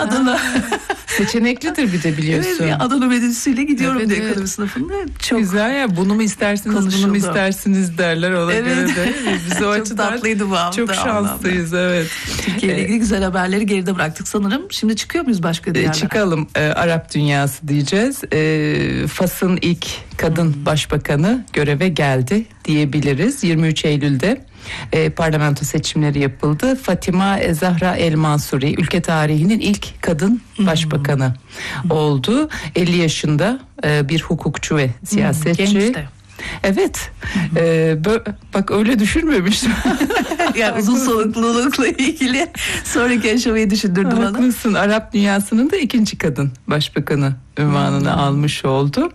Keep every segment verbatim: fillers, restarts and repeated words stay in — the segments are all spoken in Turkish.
Adana. Seçeneklidir bir de biliyorsun. Evet, Adana menüsüyle gidiyorum Evet, diye evet. ekonomi sınıfında. Çok güzel ya, bunu mu istersiniz konuşuldu. bunu mu istersiniz derler, ona Evet. göre de. Biz o Çok açıdan tatlıydı bu hafta. çok şanslıyız, evet. Türkiye ile ilgili güzel haberleri geride bıraktık sanırım. Şimdi çıkıyor muyuz başka diyarlara? Çıkalım. E, Arap dünyası diyeceğiz. E, Fas'ın ilk kadın başbakanı göreve geldi diyebiliriz. yirmi üç Eylül'de e, parlamento seçimleri yapıldı. Fatima Zahra El Mansuri ülke tarihinin ilk kadın başbakanı hmm. oldu. elli yaşında e, bir hukukçu ve siyasetçi. Hmm, genç de. Evet. Ee, bö- bak öyle düşünmemiştim. Yani uzun soluklulukla ilgili sonraki aşamayı düşündürdü bana. Haklısın. Arap dünyasının da ikinci kadın başbakanı ünvanını hmm. almış oldu.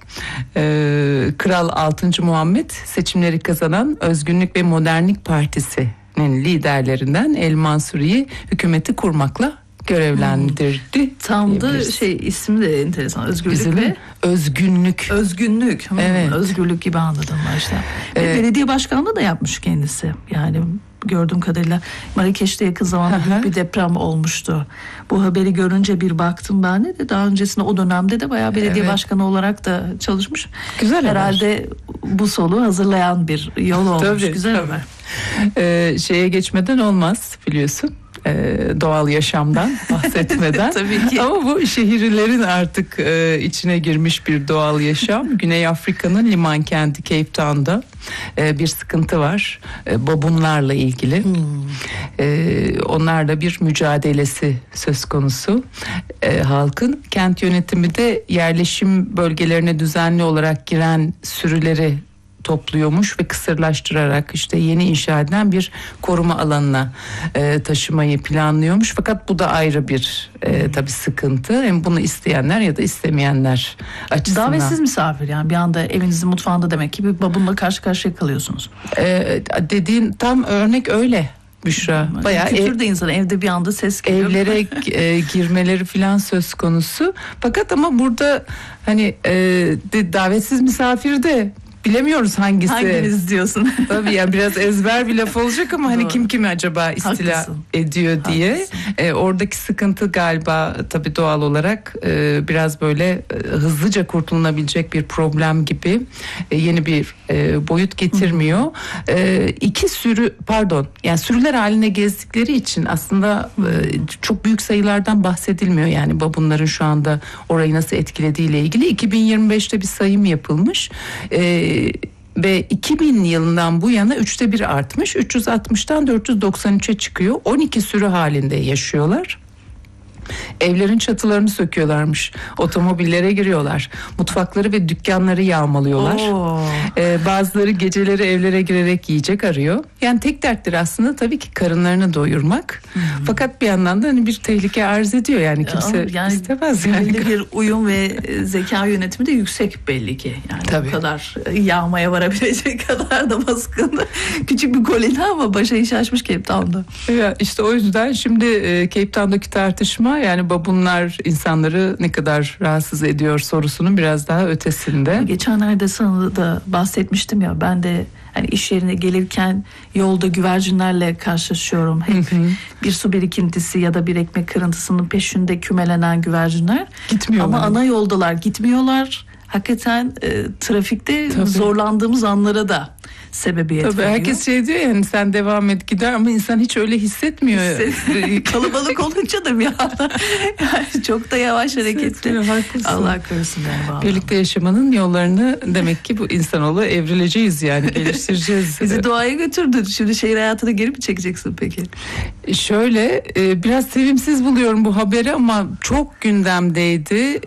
Ee, Kral altıncı Muhammed seçimleri kazanan Özgünlük ve Modernlik Partisi'nin liderlerinden El Mansuri'yi hükümeti kurmakla görevlendirdi. Hmm. Tam da şey, ismi de enteresan. Özgürlük İsmi ve özgünlük. Özgünlük. Hmm, evet. Özgürlük gibi anladım başta. Ee, ve belediye başkanlığı da yapmış kendisi. Yani gördüğüm kadarıyla Marrakeş'te yakın zamanda büyük bir deprem olmuştu. Bu haberi görünce bir baktım ben de. Daha öncesinde o dönemde de bayağı belediye evet. başkanı olarak da çalışmış. Güzel herhalde haber. Bu soluğu hazırlayan bir yol olmuş. Tabii, güzel tabii. haber. Ee, şeye geçmeden olmaz biliyorsun. Ee, doğal yaşamdan bahsetmeden. Tabii ki. Ama bu şehirlerin artık e, içine girmiş bir doğal yaşam. Güney Afrika'nın liman kenti Cape Town'da e, bir sıkıntı var. E, babunlarla ilgili. Hmm. E, onlarla bir mücadelesi söz konusu. E, halkın kent yönetimi de yerleşim bölgelerine düzenli olarak giren sürüleri topluyormuş ve kısırlaştırarak işte yeni inşa edilen bir koruma alanına e, taşımayı planlıyormuş. Fakat bu da ayrı bir e, tabii sıkıntı. Hem bunu isteyenler ya da istemeyenler açısından. Davetsiz misafir, yani bir anda evinizin mutfağında demek ki bir babunla karşı karşıya kalıyorsunuz. E, dediğin tam örnek öyle. Büşra. Bayağı kültür de insan evde bir anda ses geliyor. Evlere e, girmeleri falan söz konusu. Fakat ama burada hani e, de, davetsiz misafir de bilemiyoruz hangisi. Hanginiz diyorsun? Tabii ya, biraz ezber bir laf olacak ama hani kim kimi acaba istila Haklısın. ediyor diye. E, oradaki sıkıntı galiba tabii doğal olarak e, biraz böyle e, hızlıca kurtulunabilecek bir problem gibi. E, yeni bir e, boyut getirmiyor. E, iki sürü pardon yani sürüler haline gezdikleri için aslında e, çok büyük sayılardan bahsedilmiyor. Yani babunların şu anda orayı nasıl etkilediğiyle ilgili. iki bin yirmi beşte bir sayım yapılmış. E, ve iki bin yılından bu yana üçte bir artmış. üç yüz altmıştan dört yüz doksan üçe çıkıyor. on iki sürü halinde yaşıyorlar. Evlerin çatılarını söküyorlarmış. Otomobillere giriyorlar. Mutfakları ve dükkanları yağmalıyorlar. Ee, bazıları geceleri evlere girerek yiyecek arıyor. Yani tek dertleri aslında tabii ki karınlarını doyurmak. Hmm. Fakat bir yandan da hani bir tehlike arz ediyor. Yani kimse yani istemez. Yani. Bir uyum ve zeka yönetimi de yüksek belli ki. Yani tabii. Bu kadar yağmaya varabilecek kadar da baskın. Küçük bir koloni ama başa iş açmış Cape Town'da. Ya işte o yüzden şimdi Cape Town'daki tartışma, yani babunlar insanları ne kadar rahatsız ediyor sorusunun biraz daha ötesinde. Geçenlerde sana da bahsetmiştim ya, ben de hani iş yerine gelirken yolda güvercinlerle karşılaşıyorum. Hep hı hı. bir su birikintisi ya da bir ekmek kırıntısının peşinde kümelenen güvercinler. Gitmiyorlar. Ama ana yoldalar, gitmiyorlar. Hakikaten e, trafikte Tabii. zorlandığımız anlara da sebebiyet Tabii veriyor. Herkes şey diyor yani, sen devam et gider, ama insan hiç öyle hissetmiyor. Hisset- Kalabalık olunca da bir anda yani çok da yavaş hareketli. Allah korusun yani. Birlikte yaşamanın yollarını demek ki bu insanoğlu evrileceğiz yani, geliştireceğiz. Bizi doğaya götürdün. Şimdi şehir hayatına geri mi çekeceksin peki? Şöyle biraz sevimsiz buluyorum bu haberi ama çok gündemdeydi.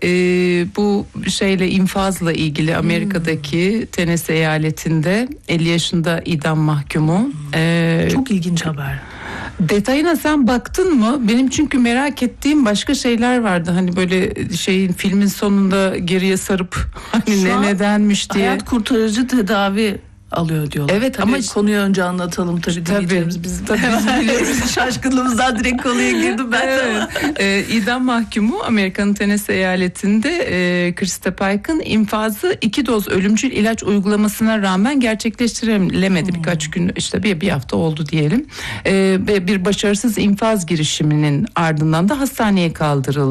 Bu şeyle, infazla ilgili Amerika'daki hmm. Tennessee eyaletinde elli yaşında idam mahkumu. Hmm. Ee, çok ilginç haber. Detayına sen baktın mı? Benim çünkü merak ettiğim başka şeyler vardı. Hani böyle şeyin, filmin sonunda geriye sarıp hani Şu ne nedenmiş diye. Hayat kurtarıcı tedavi alıyor diyorlar. Evet tabii ama konuyu önce anlatalım tabii. Tabii biz, biz biliyoruz. Şaşkınlığımızdan direkt konuya girdim ben de. Evet. Ee, idam mahkumu Amerika'nın Tennessee eyaletinde e, Krista Pike'ın infazı iki doz ölümcül ilaç uygulamasına rağmen gerçekleştirilemedi. Hmm. Birkaç gün, işte bir, bir hafta oldu diyelim. Ee, ve bir başarısız infaz girişiminin ardından da hastaneye kaldırıldı.